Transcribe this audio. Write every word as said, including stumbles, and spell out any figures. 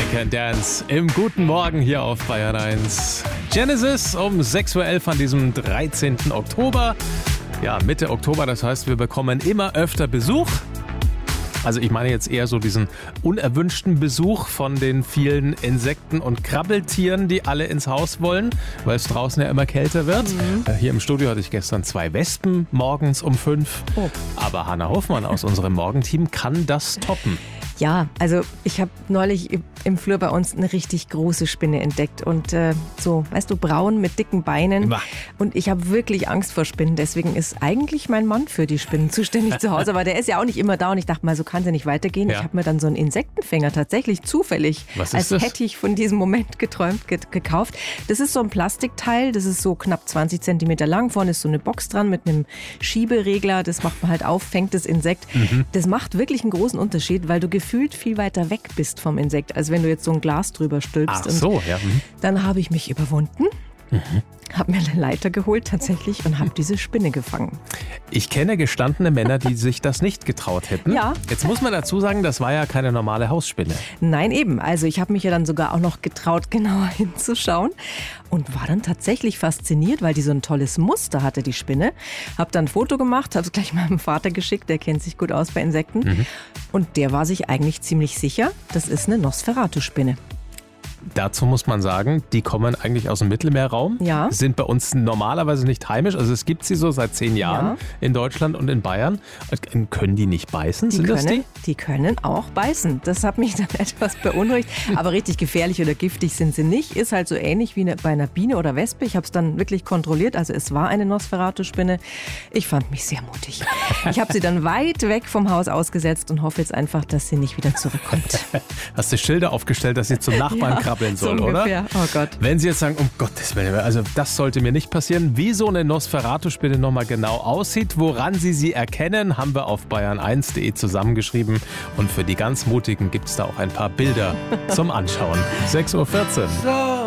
Can Dance im Guten Morgen hier auf Bayern eins. Genesis um sechs Uhr elf an diesem dreizehnten Oktober. Ja, Mitte Oktober, das heißt, wir bekommen immer öfter Besuch. Also ich meine jetzt eher so diesen unerwünschten Besuch von den vielen Insekten und Krabbeltieren, die alle ins Haus wollen, weil es draußen ja immer kälter wird. Mhm. Hier im Studio hatte ich gestern zwei Wespen morgens um fünf. Oh. Aber Hannah Hofmann aus unserem Morgenteam kann das toppen. Ja, also ich habe neulich im Flur bei uns eine richtig große Spinne entdeckt und äh, so, weißt du, braun mit dicken Beinen. Immer. Und ich habe wirklich Angst vor Spinnen, deswegen ist eigentlich mein Mann für die Spinnen zuständig zu Hause, aber der ist ja auch nicht immer da und ich dachte mal, so kann es ja nicht weitergehen. Ja. Ich habe mir dann so einen Insektenfänger tatsächlich zufällig, Was ist als das? hätte ich von diesem Moment geträumt, ge- gekauft. Das ist so ein Plastikteil, das ist so knapp zwanzig Zentimeter lang, vorne ist so eine Box dran mit einem Schieberegler, das macht man halt auf, fängt das Insekt. Mhm. Das macht wirklich einen großen Unterschied, weil du gefühlt viel weiter weg bist vom Insekt, als wenn du jetzt so ein Glas drüber stülpst. Ach so, ja. Mhm. Dann habe ich mich überwunden, mhm. habe mir eine Leiter geholt tatsächlich und habe diese Spinne gefangen. Ich kenne gestandene Männer, die sich das nicht getraut hätten. Ja. Jetzt muss man dazu sagen, das war ja keine normale Hausspinne. Nein, eben. Also ich habe mich ja dann sogar auch noch getraut, genauer hinzuschauen und war dann tatsächlich fasziniert, weil die so ein tolles Muster hatte, die Spinne. Habe dann ein Foto gemacht, habe es gleich meinem Vater geschickt, der kennt sich gut aus bei Insekten. Mhm. Und der war sich eigentlich ziemlich sicher, das ist eine Nosferatu-Spinne. Dazu muss man sagen, die kommen eigentlich aus dem Mittelmeerraum, ja. sind bei uns normalerweise nicht heimisch. Also es gibt sie so seit zehn Jahren ja. in Deutschland und in Bayern. Können die nicht beißen? Die Sind können, das die? Die können auch beißen. Das hat mich dann etwas beunruhigt. Aber richtig gefährlich oder giftig sind sie nicht. Ist halt so ähnlich wie bei einer Biene oder Wespe. Ich habe es dann wirklich kontrolliert. Also es war eine Nosferatu-Spinne. Ich fand mich sehr mutig. Ich habe sie dann weit weg vom Haus ausgesetzt und hoffe jetzt einfach, dass sie nicht wieder zurückkommt. Hast du Schilder aufgestellt, dass sie zum Nachbarn ja. krabbeln soll, so oder? Oh Gott. Wenn Sie jetzt sagen, um Gottes Willen, also das sollte mir nicht passieren, wie so eine Nosferatu-Spinne nochmal genau aussieht, woran Sie sie erkennen, haben wir auf bayern eins punkt de zusammengeschrieben. Und für die ganz Mutigen gibt es da auch ein paar Bilder zum Anschauen. sechs Uhr vierzehn. So.